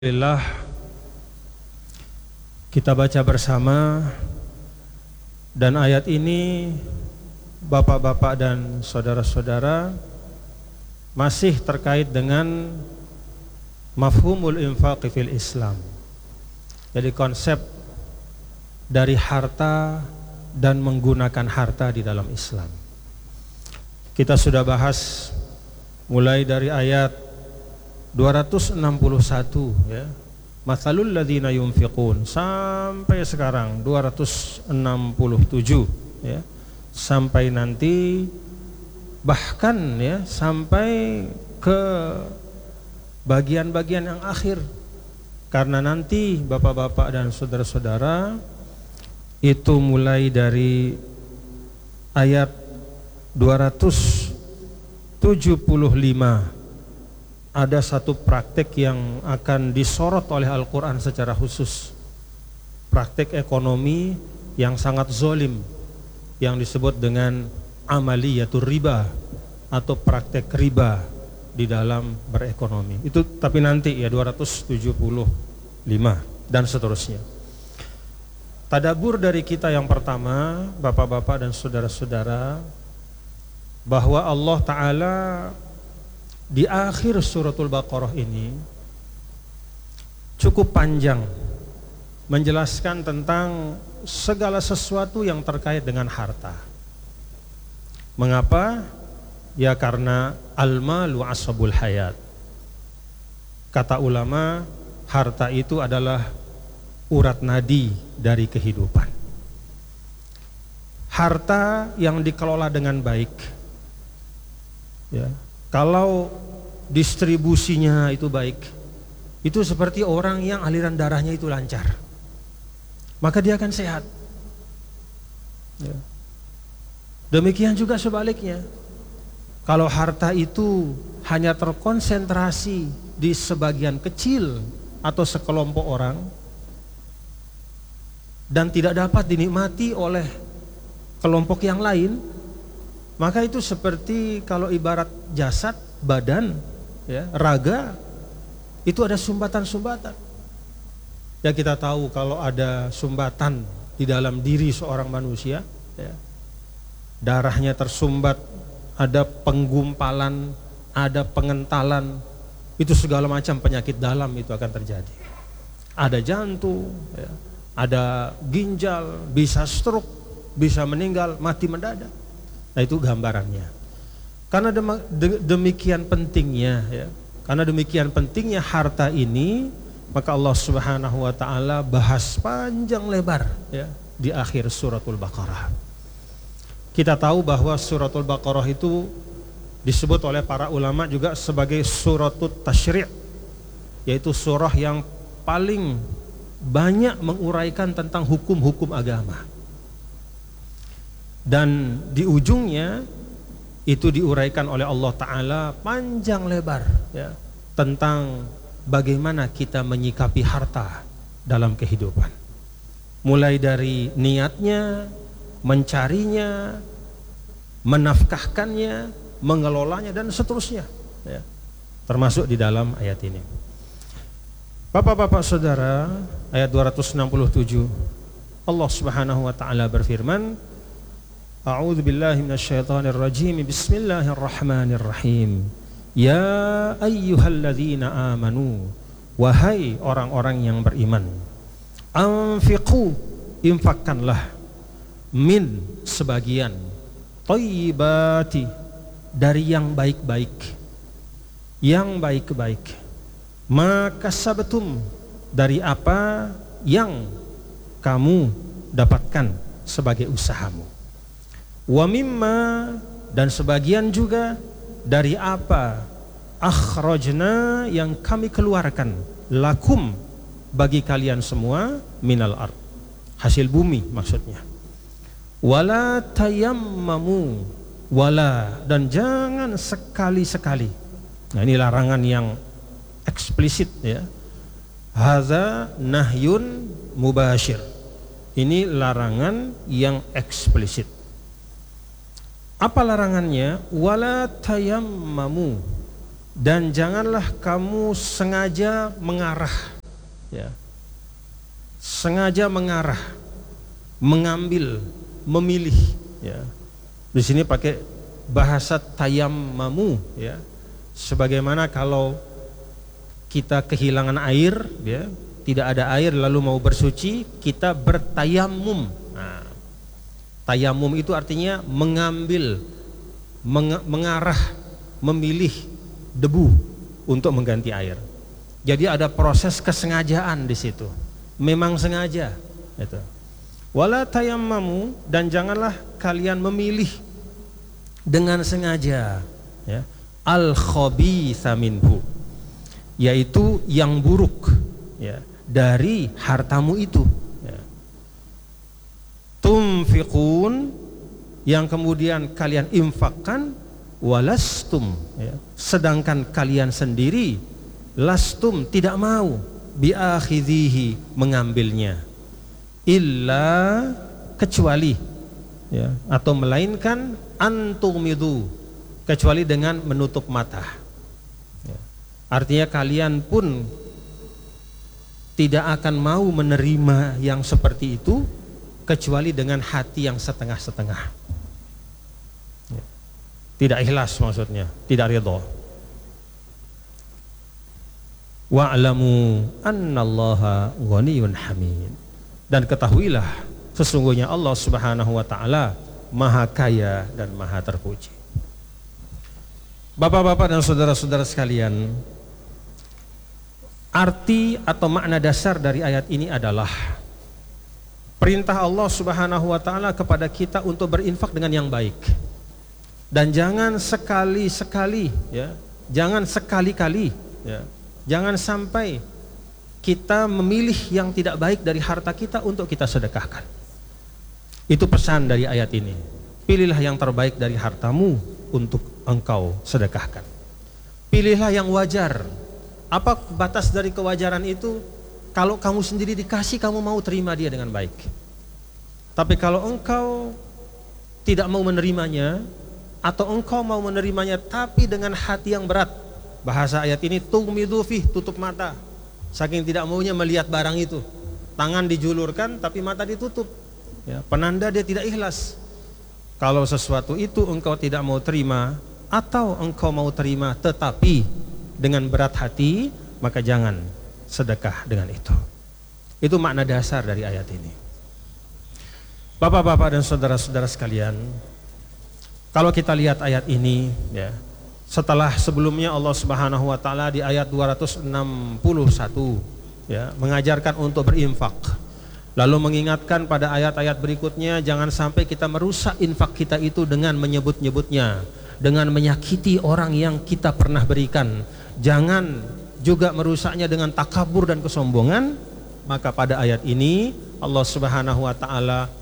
Alhamdulillah, kita baca bersama, dan ayat ini bapak-bapak dan saudara-saudara masih terkait dengan mafhumul infaq fil Islam. Jadi konsep dari harta dan menggunakan harta di dalam Islam. Kita sudah bahas mulai dari ayat 261 ya, Matsalul ladzina yunfiqun, sampai sekarang 267 ya, sampai nanti bahkan ya sampai ke bagian-bagian yang akhir, karena nanti bapak-bapak dan saudara-saudara itu mulai dari ayat 275 ada satu praktek yang akan disorot oleh Al-Quran secara khusus, praktek ekonomi yang sangat zolim, yang disebut dengan amaliyatur riba atau praktek riba di dalam berekonomi. Itu tapi nanti ya 275 dan seterusnya. Tadabbur dari kita yang pertama, bapak-bapak dan saudara-saudara, bahwa Allah Ta'ala di akhir suratul Baqarah ini cukup panjang menjelaskan tentang segala sesuatu yang terkait dengan harta. Mengapa? Ya karena al-malu ashabul hayat. Kata ulama, harta itu adalah urat nadi dari kehidupan. Harta yang dikelola dengan baik, ya, kalau distribusinya itu baik, itu seperti orang yang aliran darahnya itu lancar, maka dia akan sehat ya. Demikian juga sebaliknya, kalau harta itu hanya terkonsentrasi di sebagian kecil atau sekelompok orang dan tidak dapat dinikmati oleh kelompok yang lain, maka itu seperti kalau ibarat jasad, badan, ya, raga, itu ada sumbatan-sumbatan. Ya kita tahu kalau ada sumbatan di dalam diri seorang manusia, ya, darahnya tersumbat, ada penggumpalan, ada pengentalan, itu segala macam penyakit dalam itu akan terjadi. Ada jantung, ya, ada ginjal, bisa stroke, bisa meninggal, mati mendadak. Nah itu gambarannya. Karena demikian pentingnya ya, karena demikian pentingnya harta ini, maka Allah Subhanahu wa taala bahas panjang lebar ya di akhir suratul Baqarah. Kita tahu bahwa suratul Baqarah itu disebut oleh para ulama juga sebagai suratul tasyri', yaitu surah yang paling banyak menguraikan tentang hukum-hukum agama. Dan di ujungnya itu diuraikan oleh Allah Ta'ala panjang lebar ya, tentang bagaimana kita menyikapi harta dalam kehidupan, mulai dari niatnya, mencarinya, menafkahkannya, mengelolanya, dan seterusnya ya, termasuk di dalam ayat ini. Bapak-bapak saudara, ayat 267 Allah Subhanahu wa Ta'ala berfirman, A'udzu billahi minasyaitonir rajim. Bismillahirrahmanirrahim. Ya ayyuhalladzina amanu, wahai orang-orang yang beriman, anfiqu, infakkanlah, min, sebagian, thayyibati, dari yang baik-baik, yang baik-baik, maka sabtum, dari apa yang kamu dapatkan sebagai usahamu, wa mimma, dan sebagian juga dari apa, akhrajna, yang kami keluarkan, lakum, bagi kalian semua, minal ard, hasil bumi maksudnya. Wala tayammamu, wala, dan jangan sekali-sekali. Nah ini larangan yang eksplisit ya. Hadza nahyun mubashir, ini larangan yang eksplisit. Apa larangannya? Wala tayammamu, dan janganlah kamu sengaja mengarah, ya, sengaja mengarah, mengambil, memilih, ya. Di sini pakai bahasa tayammamu, ya, sebagaimana kalau kita kehilangan air, ya, tidak ada air lalu mau bersuci, kita bertayamum. Nah, tayamum itu artinya mengambil, mengarah, memilih debu untuk mengganti air. Jadi ada proses kesengajaan di situ. Memang sengaja, itu. Wala tayammamu, dan janganlah kalian memilih dengan sengaja, ya, al khabitha minhu, yaitu yang buruk, ya, dari hartamu itu, ya. Tunfiqun, yang kemudian kalian infakkan, walastum, ya, sedangkan kalian sendiri lastum tidak mau biakhidhihi, mengambilnya, illa, kecuali, ya, atau melainkan antumidu, kecuali dengan menutup mata, ya. Artinya kalian pun tidak akan mau menerima yang seperti itu kecuali dengan hati yang setengah-setengah, ya. Tidak ikhlas, maksudnya tidak ridha. Wa'lamu annallaha ghaniyyun hamid, dan ketahuilah sesungguhnya Allah Subhanahu wa taala Maha Kaya dan Maha Terpuji. Bapak-bapak dan saudara-saudara sekalian, arti atau makna dasar dari ayat ini adalah perintah Allah Subhanahu wa taala kepada kita untuk berinfak dengan yang baik. Dan jangan sekali-sekali, ya, jangan sekali-kali, ya, jangan sampai kita memilih yang tidak baik dari harta kita untuk kita sedekahkan. Itu pesan dari ayat ini. Pilihlah yang terbaik dari hartamu untuk engkau sedekahkan. Pilihlah yang wajar. Apa batas dari kewajaran itu? Kalau kamu sendiri dikasih, kamu mau terima dia dengan baik. Tapi kalau engkau tidak mau menerimanya, atau engkau mau menerimanya tapi dengan hati yang berat, bahasa ayat ini tughmidu fih, tutup mata, saking tidak maunya melihat barang itu, tangan dijulurkan tapi mata ditutup, ya, penanda dia tidak ikhlas. Kalau sesuatu itu engkau tidak mau terima, atau engkau mau terima tetapi dengan berat hati, maka jangan sedekah dengan itu. Itu makna dasar dari ayat ini. Bapak-bapak dan saudara-saudara sekalian, kalau kita lihat ayat ini, ya, setelah sebelumnya Allah Subhanahu wa taala di ayat 261, ya, mengajarkan untuk berinfak, lalu mengingatkan pada ayat-ayat berikutnya jangan sampai kita merusak infak kita itu dengan menyebut-nyebutnya, dengan menyakiti orang yang kita pernah berikan, jangan juga merusaknya dengan takabur dan kesombongan. Maka pada ayat ini Allah Subhanahu wa taala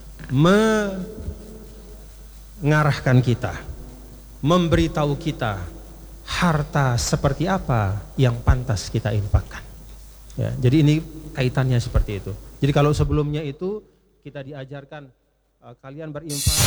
mengarahkan kita, memberitahu kita harta seperti apa yang pantas kita infakkan, ya. Jadi ini kaitannya seperti itu. Jadi kalau sebelumnya itu kita diajarkan kalian berinfak